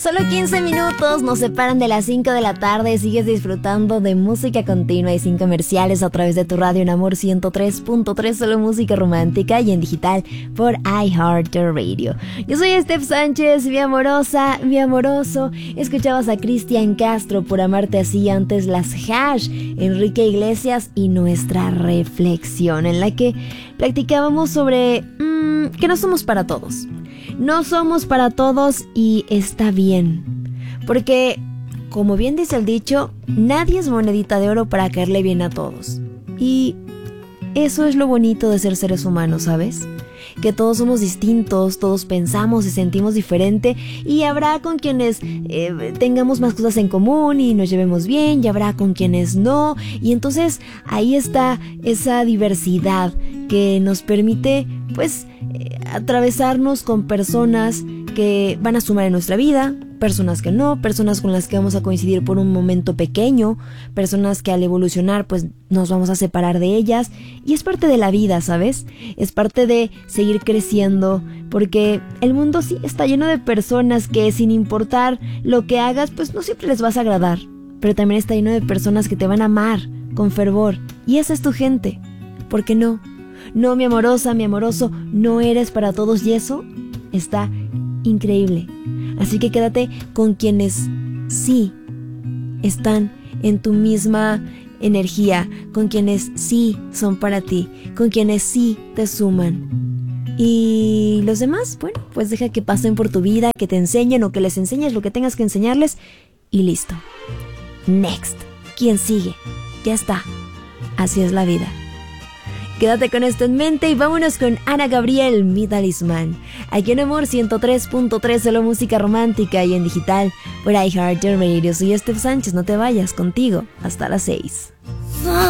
Solo 15 minutos nos separan de las 5 de la tarde. Sigues disfrutando de música continua y sin comerciales a través de tu radio en Amor 103.3, solo música romántica y en digital por iHeartRadio. Yo soy Steph Sánchez, mi amorosa, mi amoroso. Escuchabas a Cristian Castro por Amarte Así, antes las Hash, Enrique Iglesias y nuestra reflexión en la que practicábamos sobre que no somos para todos. No somos para todos y está bien, porque, como bien dice el dicho, nadie es monedita de oro para caerle bien a todos. Y eso es lo bonito de ser seres humanos, ¿sabes? Que todos somos distintos, todos pensamos y sentimos diferente, y habrá con quienes tengamos más cosas en común y nos llevemos bien, y habrá con quienes no, y entonces ahí está esa diversidad que nos permite, pues, atravesarnos con personas que van a sumar en nuestra vida, personas que no, personas con las que vamos a coincidir por un momento pequeño, personas que al evolucionar pues nos vamos a separar de ellas, y es parte de la vida, ¿sabes? Es parte de seguir creciendo, porque el mundo sí está lleno de personas que, sin importar lo que hagas, pues no siempre les vas a agradar, pero también está lleno de personas que te van a amar con fervor, y esa es tu gente. ¿Por qué no? No, mi amorosa, mi amoroso, no eres para todos, y eso está increíble. Así que quédate con quienes sí están en tu misma energía, con quienes sí son para ti, con quienes sí te suman. Y los demás, bueno, pues deja que pasen por tu vida, que te enseñen o que les enseñes lo que tengas que enseñarles y listo. Next. ¿Quién sigue? Ya está. Así es la vida. Quédate con esto en mente y vámonos con Ana Gabriel, mi talismán. Aquí en Amor 103.3, solo música romántica y en digital por iHeartRadio. Soy Steph Sánchez, no te vayas, contigo hasta las 6.